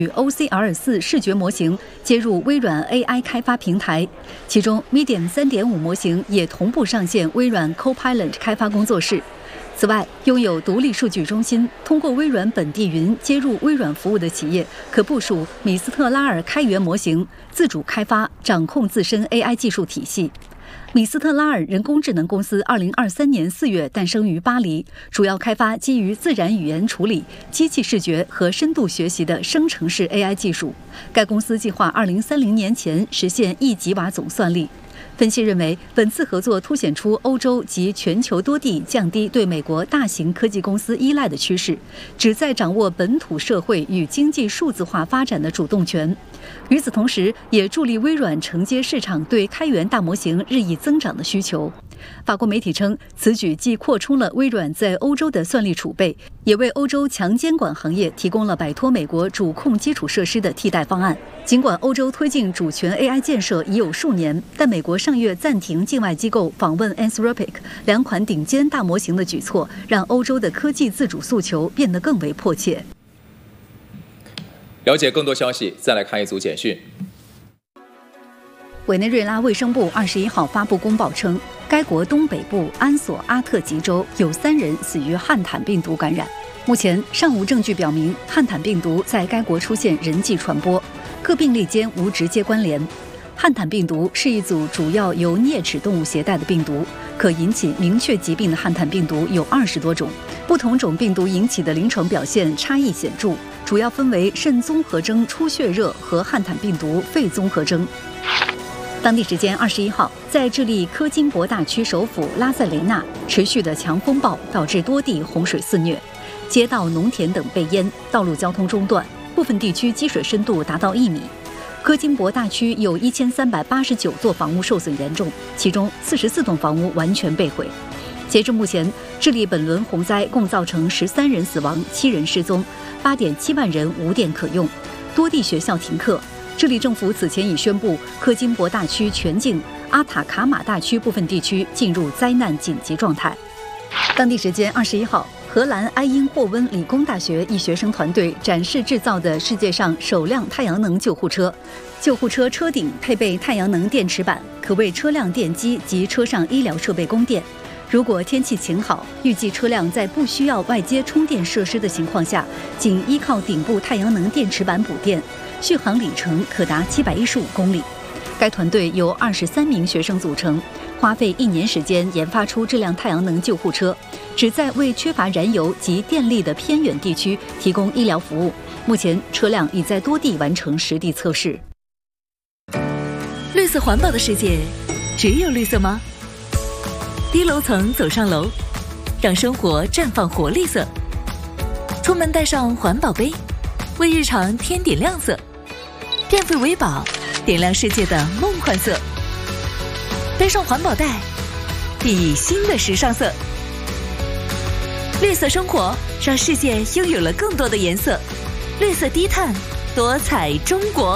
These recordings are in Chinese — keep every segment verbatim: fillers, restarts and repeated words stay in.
与 O C R 四 视觉模型接入微软 A I 开发平台，其中 Medium 三点五 模型也同步上线微软 Copilot 开发工作室。此外，拥有独立数据中心、通过微软本地云接入微软服务的企业，可部署米斯特拉尔开源模型，自主开发、掌控自身 A I 技术体系。米斯特拉尔人工智能公司二零二三年四月诞生于巴黎，主要开发基于自然语言处理、机器视觉和深度学习的生成式 A I 技术。该公司计划二零三零年前实现一吉瓦总算力。分析认为，本次合作凸显出欧洲及全球多地降低对美国大型科技公司依赖的趋势，旨在掌握本土社会与经济数字化发展的主动权。与此同时，也助力微软承接市场对开源大模型日益增长的需求。法国媒体称，此举既扩充了微软在欧洲的算力储备，也为欧洲强监管行业提供了摆脱美国主控基础设施的替代方案。尽管欧洲推进主权 A I 建设已有数年，但美国上月暂停境外机构访问 Anthropic 两款顶尖大模型的举措，让欧洲的科技自主诉求变得更为迫切。 了解更多消息，再来看一组简讯。 委内瑞拉卫生部二十一号发布公报称，该国东北部安索阿特吉州有三人死于汉坦病毒感染。目前尚无证据表明汉坦病毒在该国出现人际传播，各病例间无直接关联。汉坦病毒是一组主要由啮齿动物携带的病毒，可引起明确疾病的汉坦病毒有二十多种，不同种病毒引起的临床表现差异显著，主要分为肾综合征出血热和汉坦病毒肺综合征。当地时间二十一号，在智利科金博大区首府拉塞雷纳，持续的强风暴导致多地洪水肆虐，街道、农田等被淹，道路交通中断，部分地区积水深度达到一米。科金博大区有一千三百八十九座房屋受损严重，其中四十四栋房屋完全被毁。截至目前，智利本轮洪灾共造成十三人死亡、七人失踪，八点七万人无电可用，多地学校停课。智利政府此前已宣布，科金博大区全境、阿塔卡马大区部分地区进入灾难紧急状态。当地时间二十一号，荷兰埃因霍温理工大学一学生团队展示制造的世界上首辆太阳能救护车。救护车车顶配备太阳能电池板，可为车辆电机及车上医疗设备供电。如果天气晴好，预计车辆在不需要外接充电设施的情况下，仅依靠顶部太阳能电池板补电，续航里程可达七百一十五公里。该团队由二十三名学生组成，花费一年时间研发出这辆太阳能救护车，旨在为缺乏燃油及电力的偏远地区提供医疗服务。目前，车辆已在多地完成实地测试。 绿色环保的世界，只有绿色吗？低楼层走上楼，让生活绽放活力色。出门带上环保杯，为日常添点亮色。电费为宝，点亮世界的梦幻色。背上环保袋，熠熠新的时尚色。绿色生活，让世界拥有了更多的颜色。绿色低碳，多彩中国。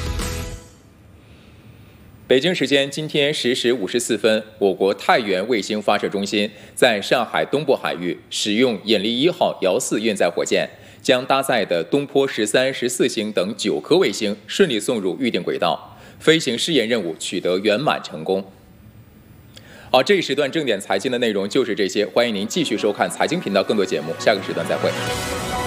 北京时间今天十时五十四分，我国太原卫星发射中心在上海东部海域使用引力一号遥四运载火箭，将搭载的东坡十三、十四星等九颗卫星顺利送入预定轨道，飞行试验任务取得圆满成功。好，这一时段正点财经的内容就是这些，欢迎您继续收看财经频道更多节目，下个时段再会。